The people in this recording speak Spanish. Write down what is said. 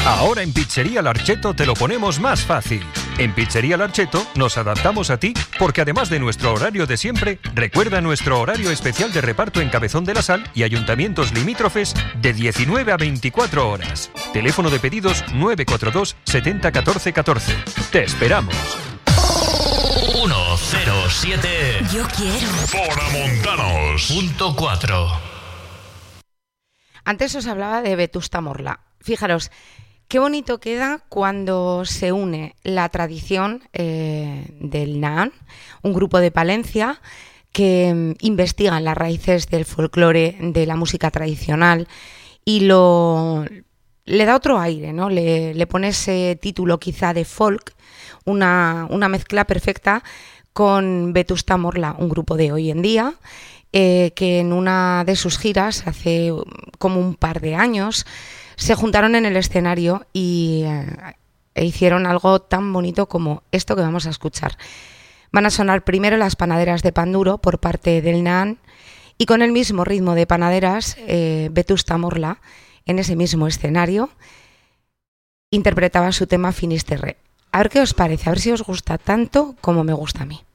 Ahora en Pizzería Larcheto te lo ponemos más fácil. En Pizzería Larcheto nos adaptamos a ti porque además de nuestro horario de siempre, recuerda nuestro horario especial de reparto en Cabezón de la Sal y ayuntamientos limítrofes de 19 a 24 horas. Teléfono de pedidos 942 70 14 14. Te esperamos. 107. Yo quiero. Foramontanos.4. Antes os hablaba de Vetusta Morla. Fijaros, qué bonito queda cuando se une la tradición del Naan, un grupo de Palencia que investigan las raíces del folclore, de la música tradicional y le da otro aire, ¿no? Le pone ese título quizá de folk, una mezcla perfecta con Vetusta Morla, un grupo de hoy en día, que en una de sus giras, hace como un par de años, se juntaron en el escenario e hicieron algo tan bonito como esto que vamos a escuchar. Van a sonar primero las panaderas de pan duro por parte del Naan y con el mismo ritmo de panaderas, Vetusta Morla, en ese mismo escenario, interpretaba su tema Finisterre. A ver qué os parece, a ver si os gusta tanto como me gusta a mí.